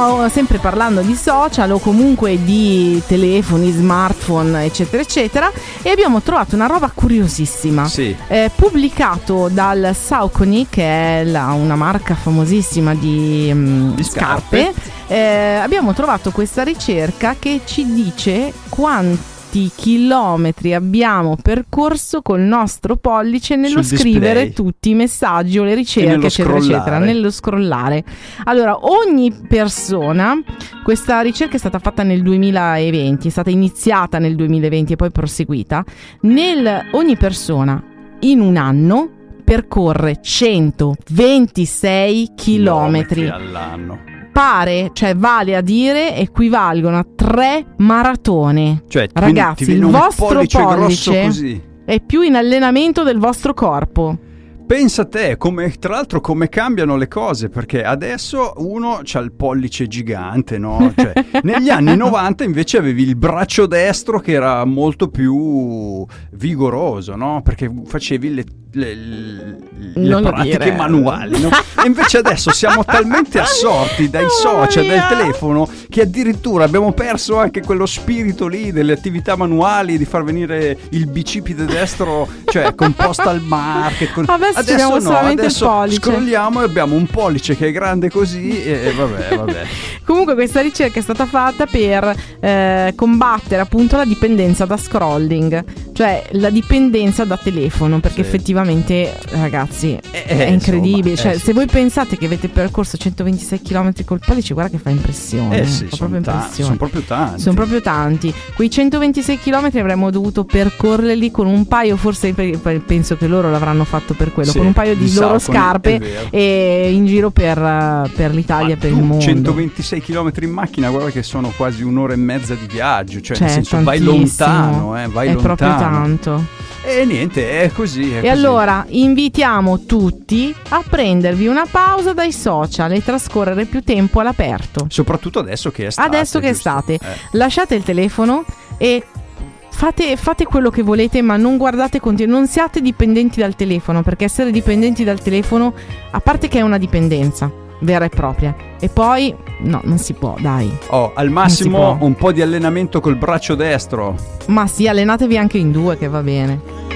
stiamo sempre parlando di social o comunque di telefoni, smartphone, eccetera eccetera, e abbiamo trovato una roba curiosissima. Sì. Pubblicato dal Saucony, che è una marca famosissima di scarpe. Abbiamo trovato questa ricerca che ci dice quanti chilometri abbiamo percorso col nostro pollice nello scrivere tutti i messaggi o le ricerche, eccetera eccetera, nello scrollare. Allora, ogni persona, questa ricerca è stata fatta nel 2020, è stata iniziata nel 2020 e poi proseguita. Ogni persona in un anno percorre 126 chilometri all'anno. Pare, cioè vale a dire, equivalgono a 3 maratone. Cioè, ragazzi, il vostro pollice così è più in allenamento del vostro corpo. Pensa a te, tra l'altro come cambiano le cose, perché adesso uno c'ha il pollice gigante, no? Cioè, negli anni 90 invece avevi il braccio destro che era molto più vigoroso, no? Perché facevi le pratiche manuali, no? E invece adesso siamo talmente assorti dai social, dal telefono, che addirittura abbiamo perso anche quello spirito lì delle attività manuali, di far venire il bicipite destro, cioè con postal market. Adesso no, adesso scrolliamo e abbiamo un pollice che è grande così e vabbè. Comunque questa ricerca è stata fatta per combattere appunto la dipendenza da scrolling, cioè la dipendenza da telefono, perché effettivamente, ragazzi, è incredibile. Insomma, se voi pensate che avete percorso 126 km col pollice, guarda che fa impressione. Sono proprio tanti. Quei 126 km avremmo dovuto percorrerli con un paio, forse penso che loro l'avranno fatto per quello, con un paio di loro scarpe e in giro per l'Italia, per il mondo. 126 km in macchina, guarda che sono quasi un'ora e mezza di viaggio, cioè nel senso tantissimo. Vai lontano, vai è lontano. Proprio tanto. E niente, è così. Allora invitiamo tutti a prendervi una pausa dai social e trascorrere più tempo all'aperto. Soprattutto adesso che è estate. Lasciate il telefono e fate quello che volete, ma non guardate non siate dipendenti dal telefono, perché essere dipendenti dal telefono, a parte che è una dipendenza vera e propria, e poi no, non si può, dai. Al massimo un po' di allenamento col braccio destro. Ma sì, allenatevi anche in due, che va bene.